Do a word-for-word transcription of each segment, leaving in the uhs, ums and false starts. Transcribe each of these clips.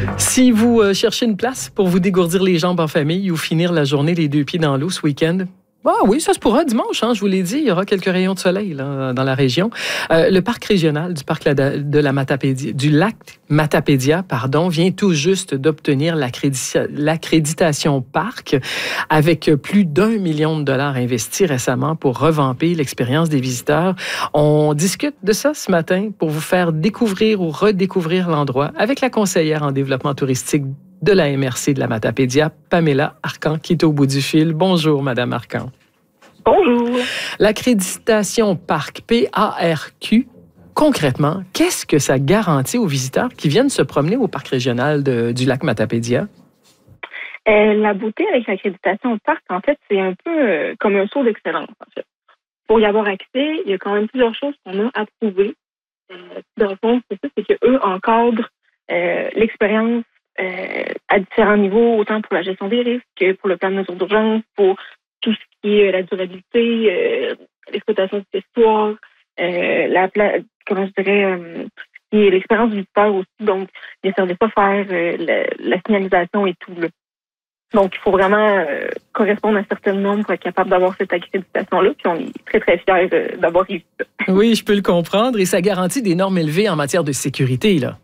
Si vous euh, cherchez une place pour vous dégourdir les jambes en famille ou finir la journée les deux pieds dans l'eau ce week-end, ah oui, ça se pourra dimanche, hein, je vous l'ai dit, il y aura quelques rayons de soleil là, dans la région. Euh, le parc régional du parc de la Matapédia, du lac Matapédia, pardon, vient tout juste d'obtenir l'accrédita- l'accréditation parc avec plus d'un million de dollars investis récemment pour revamper l'expérience des visiteurs. On discute de ça ce matin pour vous faire découvrir ou redécouvrir l'endroit avec la conseillère en développement touristique de la M R C de la Matapédia, Pamela Arcan, qui est au bout du fil. Bonjour, Madame Arcan. Bonjour. L'accréditation parc P A R Q, concrètement, qu'est-ce que ça garantit aux visiteurs qui viennent se promener au parc régional de, du lac Matapédia? Euh, la beauté avec l'accréditation parc, en fait, c'est un peu euh, comme un saut d'excellence, en fait. Pour y avoir accès, il y a quand même plusieurs choses qu'on a à prouver. Euh, dans le fond, c'est ça, c'est qu'eux encadrent euh, l'expérience Euh, à différents niveaux, autant pour la gestion des risques que pour le plan de mesure d'urgence, pour tout ce qui est la durabilité, euh, l'exploitation du territoire, euh, la pla- comment je dirais, euh, tout ce qui est l'expérience du visiteur aussi, donc les services offerts, euh, la, la signalisation et tout. Là. Donc, il faut vraiment euh, correspondre à certaines normes pour être capable d'avoir cette accréditation-là, puis on est très, très fiers euh, d'avoir réussi ça. Oui, je peux le comprendre, et ça garantit des normes élevées en matière de sécurité, là.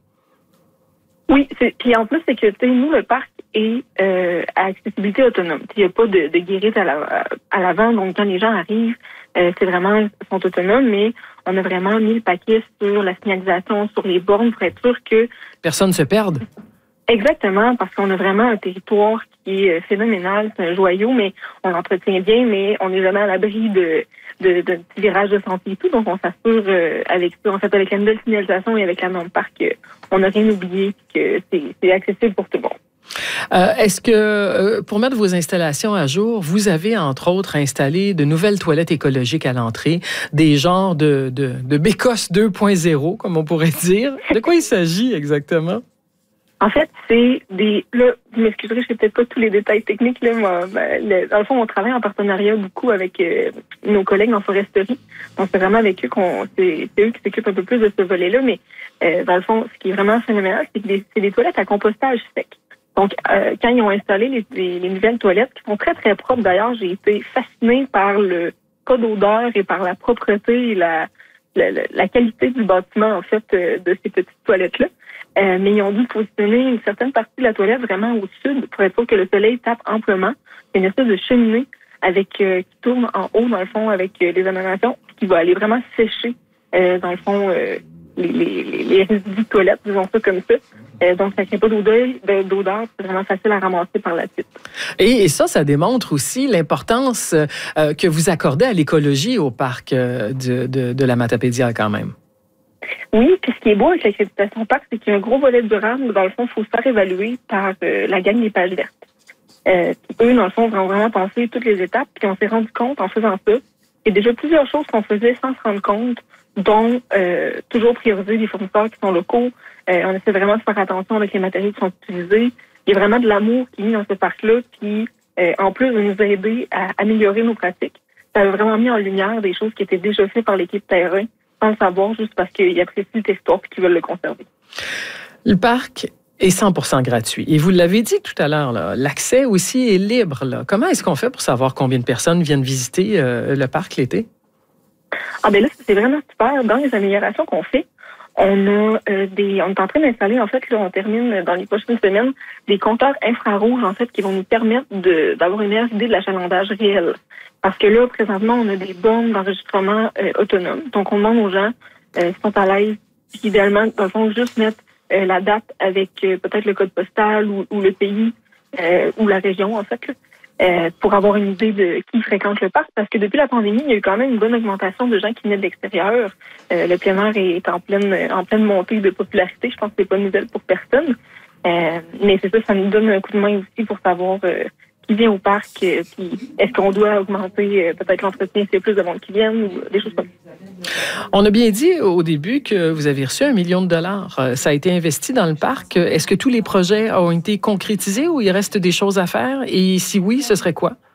Oui, c'est, puis en plus, c'est que nous, le parc est euh, à accessibilité autonome. Il n'y a pas de, de guérite à, la, à l'avant, donc quand les gens arrivent, euh, c'est vraiment, ils sont autonomes, mais on a vraiment mis le paquet sur la signalisation, sur les bornes pour être sûr que... Personne ne se perde. Exactement, parce qu'on a vraiment un territoire qui est phénoménal, c'est un joyau, mais on l'entretient bien, mais on n'est jamais à l'abri de, de, de petits virages de sentier et tout, donc on s'assure euh, avec ça, en fait, avec la nouvelle signalisation et avec la norme parc, euh, on n'a rien oublié, que c'est, c'est accessible pour tout le monde. Euh, est-ce que, euh, pour mettre vos installations à jour, vous avez, entre autres, installé de nouvelles toilettes écologiques à l'entrée, des genres de, de, de Bécosse deux point zéro, comme on pourrait dire? De quoi il s'agit exactement? En fait, c'est des... Là, vous m'excuserez, je ne sais peut-être pas tous les détails techniques. Là, moi, ben, le, dans le fond, on travaille en partenariat beaucoup avec euh, nos collègues en foresterie. Donc, c'est vraiment avec eux qu'on... C'est, c'est eux qui s'occupent un peu plus de ce volet-là. Mais euh, dans le fond, ce qui est vraiment phénoménal, c'est que des, c'est des toilettes à compostage sec. Donc, euh, quand ils ont installé les, les, les nouvelles toilettes, qui sont très, très propres, d'ailleurs, j'ai été fascinée par le code odeur et par la propreté et la, la, la qualité du bâtiment, en fait, euh, de ces petites toilettes-là. Euh, mais ils ont dû positionner une certaine partie de la toilette vraiment au sud pour être sûr que le soleil tape amplement. C'est une espèce de cheminée avec euh, qui tourne en haut, dans le fond, avec euh, les émanations, qui va aller vraiment sécher, euh, dans le fond, euh, les, les, les résidus de toilette, disons ça comme ça. Euh, donc, ça ne crée pas d'odeur, d'odeur, c'est vraiment facile à ramasser par la suite. Et, et ça, ça démontre aussi l'importance euh, que vous accordez à l'écologie au parc euh, de, de, de la Matapédia quand même. Oui, puis ce qui est beau avec l'accréditation parc, c'est qu'il y a un gros volet durable où, dans le fond, il faut se faire évaluer par euh, la gang des pages vertes. Euh, eux, dans le fond, ont vraiment pensé toutes les étapes, puis on s'est rendu compte, en faisant ça, il y a déjà plusieurs choses qu'on faisait sans se rendre compte, dont euh, toujours prioriser les fournisseurs qui sont locaux. Euh, on essaie vraiment de faire attention avec les matériaux qui sont utilisés. Il y a vraiment de l'amour qui est mis dans ce parc-là, puis euh, en plus de nous aider à améliorer nos pratiques, ça a vraiment mis en lumière des choses qui étaient déjà faites par l'équipe terrain, sans le savoir, juste parce qu'ils apprécient le territoire et qu'ils veulent le conserver. Le parc est cent pour cent gratuit. Et vous l'avez dit tout à l'heure, là, l'accès aussi est libre. Là. Comment est-ce qu'on fait pour savoir combien de personnes viennent visiter euh, le parc l'été? Ah ben là, c'est vraiment super. Dans les améliorations qu'on fait, on a euh, des, on est en train d'installer, en fait, là, on termine dans les prochaines semaines, des compteurs infrarouges, en fait, qui vont nous permettre de, d'avoir une meilleure idée de l'achalandage réel. Parce que là, présentement, on a des bornes d'enregistrement euh, autonomes. Donc, on demande aux gens euh, qui sont à l'aise, puis idéalement, dans le fond, juste mettre euh, la date avec euh, peut-être le code postal ou, ou le pays euh, ou la région, en fait, là, euh, pour avoir une idée de qui fréquente le parc. Parce que depuis la pandémie, il y a eu quand même une bonne augmentation de gens qui venaient de l'extérieur. Euh, le plein air est en pleine, en pleine montée de popularité. Je pense que c'est pas une nouvelle pour personne. Euh, mais c'est ça, ça nous donne un coup de main aussi pour savoir... Euh, qui vient au parc, euh, puis est-ce qu'on doit augmenter euh, peut-être l'entretien s'il y a plus de monde qui viennent ou des choses comme ça. On a bien dit au début que vous avez reçu un million de dollars. Ça a été investi dans le parc. Est-ce que tous les projets ont été concrétisés ou il reste des choses à faire? Et si oui, ce serait quoi?